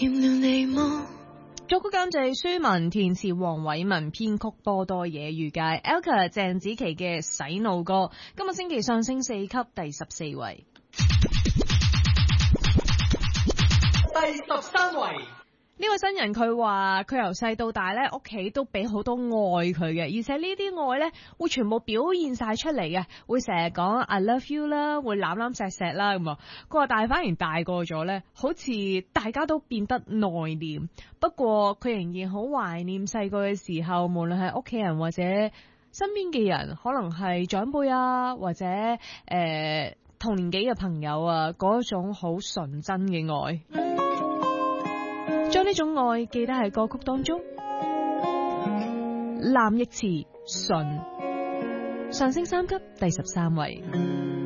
欠了你麼？ 作曲監製舒文，填詞黃偉文，編曲多多野遇界 Elka 鄭子琪嘅洗腦歌，今個星期上升4級，第14位。 第13位。 呢位新人佢話佢由細到大咧，屋企都俾好多愛佢嘅，而且呢啲愛咧會全部表現晒出嚟嘅，會成日講 I love you 啦，會攬攬錫錫啦咁啊。佢話但係反而大個咗咧，好似大家都變得內斂，不過佢仍然好懷念細個嘅時候，無論係屋企人或者身邊嘅人，可能係長輩啊，或者同年紀嘅朋友啊，嗰種好純真嘅愛。將呢種愛記得喺歌曲當中。藍奕慈純上升3級，第13位。